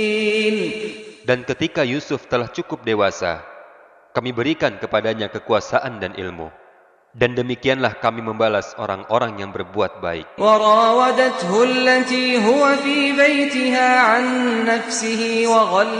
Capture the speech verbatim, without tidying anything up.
Dan ketika Yusuf telah cukup dewasa, kami berikan kepadanya kekuasaan dan ilmu. Dan demikianlah kami membalas orang-orang yang berbuat baik. وراودته التي هو في بيتها عن نفسه وغلقت